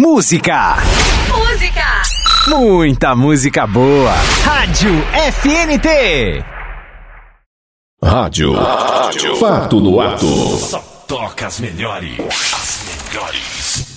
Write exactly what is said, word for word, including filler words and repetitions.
Música. Música. Muita música boa. Rádio F N T. Rádio. Rádio. Fato no ato. Só toca as melhores. As melhores.